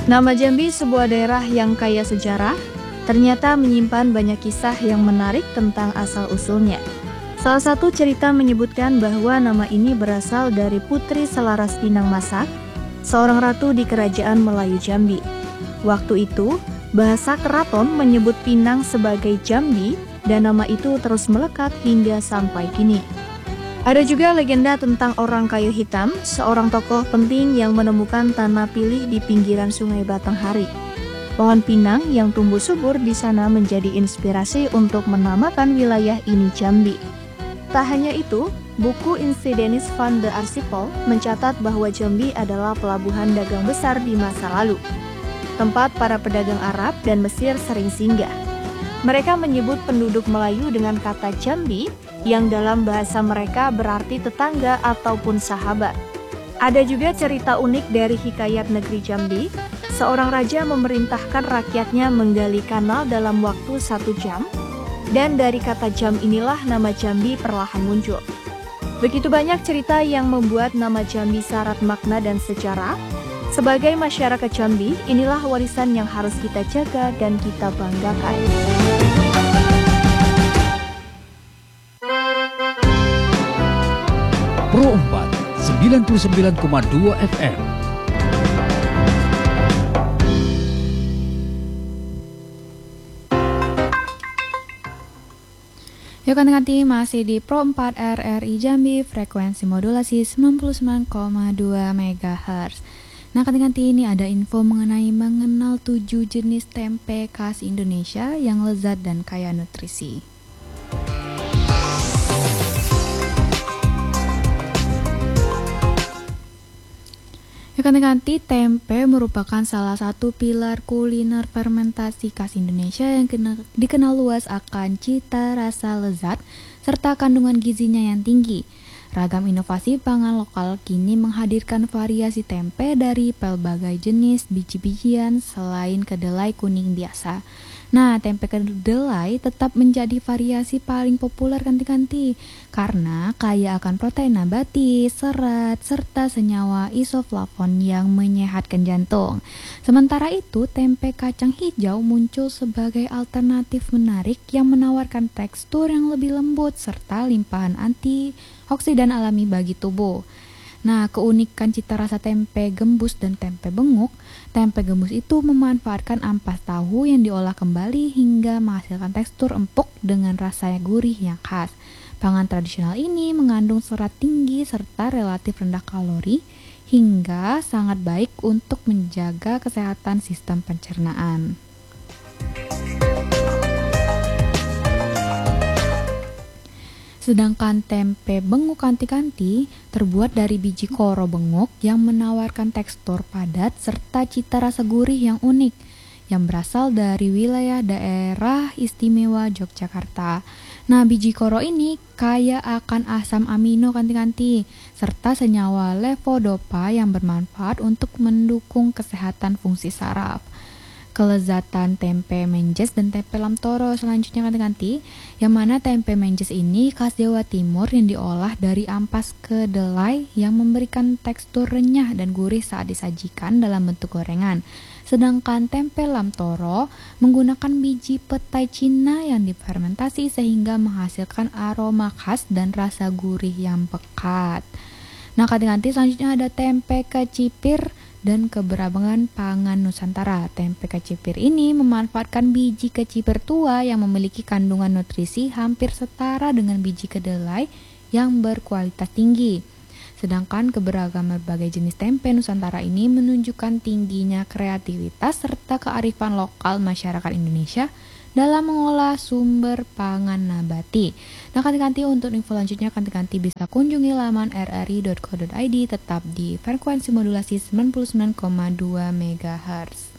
Nama Jambi, sebuah daerah yang kaya sejarah, ternyata menyimpan banyak kisah yang menarik tentang asal-usulnya. Salah satu cerita menyebutkan bahwa nama ini berasal dari Putri Selaras Pinang Masak, seorang ratu di kerajaan Melayu Jambi. Waktu itu, bahasa keraton menyebut Pinang sebagai Jambi dan nama itu terus melekat hingga sampai kini. Ada juga legenda tentang orang kayu hitam, seorang tokoh penting yang menemukan tanah pilih di pinggiran Sungai Batanghari. Pohon pinang yang tumbuh subur di sana menjadi inspirasi untuk menamakan wilayah ini Jambi. Tak hanya itu, buku Insidenis van de Arsipel mencatat bahwa Jambi adalah pelabuhan dagang besar di masa lalu, tempat para pedagang Arab dan Mesir sering singgah. Mereka menyebut penduduk Melayu dengan kata Jambi, yang dalam bahasa mereka berarti tetangga ataupun sahabat. Ada juga cerita unik dari Hikayat Negeri Jambi. Seorang raja memerintahkan rakyatnya menggali kanal dalam waktu 1 jam, dan dari kata jam inilah nama Jambi perlahan muncul. Begitu banyak cerita yang membuat nama Jambi syarat makna dan sejarah. Sebagai masyarakat Jambi, inilah warisan yang harus kita jaga dan kita banggakan. Pro 4 99,2 FM. Yuk ganti masih di Pro 4 RRI Jambi, frekuensi modulasi 99,2 MHz. Nah, ganti ini ada info mengenal 7 jenis tempe khas Indonesia yang lezat dan kaya nutrisi. Ganti tempe merupakan salah satu pilar kuliner fermentasi khas Indonesia yang dikenal luas akan cita rasa lezat serta kandungan gizinya yang tinggi. Ragam inovasi pangan lokal kini menghadirkan variasi tempe dari pelbagai jenis biji-bijian selain kedelai kuning biasa. Nah, tempe kedelai tetap menjadi variasi paling populer ganti-ganti karena kaya akan protein nabati, serat, serta senyawa isoflavon yang menyehatkan jantung. Sementara itu, tempe kacang hijau muncul sebagai alternatif menarik yang menawarkan tekstur yang lebih lembut serta limpahan antioksidan alami bagi tubuh. Nah, keunikan cita rasa tempe gembus dan tempe benguk, tempe gembus itu memanfaatkan ampas tahu yang diolah kembali hingga menghasilkan tekstur empuk dengan rasa gurih yang khas. Pangan tradisional ini mengandung serat tinggi serta relatif rendah kalori hingga sangat baik untuk menjaga kesehatan sistem pencernaan. Sedangkan tempe benguk kanti-kanti terbuat dari biji koro benguk yang menawarkan tekstur padat serta cita rasa gurih yang unik yang berasal dari wilayah daerah istimewa Yogyakarta. Nah, biji koro ini kaya akan asam amino kanti-kanti serta senyawa levodopa yang bermanfaat untuk mendukung kesehatan fungsi saraf. Kelezatan tempe menjes dan tempe lamtoro selanjutnya ganti-ganti, yang mana tempe menjes ini khas Jawa Timur yang diolah dari ampas kedelai yang memberikan tekstur renyah dan gurih saat disajikan dalam bentuk gorengan. Sedangkan tempe lamtoro menggunakan biji petai Cina yang difermentasi sehingga menghasilkan aroma khas dan rasa gurih yang pekat. Nah, ganti-ganti selanjutnya ada tempe kecipir dan keberagaman pangan Nusantara. Tempe kecipir ini memanfaatkan biji kecipir tua yang memiliki kandungan nutrisi hampir setara dengan biji kedelai yang berkualitas tinggi. Sedangkan keberagaman berbagai jenis tempe Nusantara ini menunjukkan tingginya kreativitas serta kearifan lokal masyarakat Indonesia dalam mengolah sumber pangan nabati. Nah, ganti-ganti untuk info lanjutnya ganti-ganti bisa kunjungi laman rri.co.id tetap di frekuensi modulasi 99,2 MHz.